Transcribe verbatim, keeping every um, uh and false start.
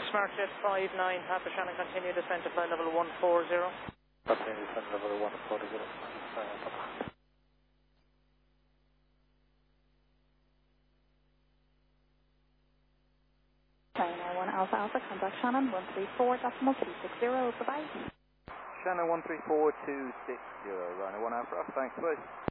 SmartJet five nine, Papa Shannon, continue descent to flight level one four zero. Continue descent level one four zero. Uh, China one Alpha Alpha, contact Shannon one three four decimal two six zero, bye bye. Shannon one three four two six zero, Rhino one Alpha, thanks, bye.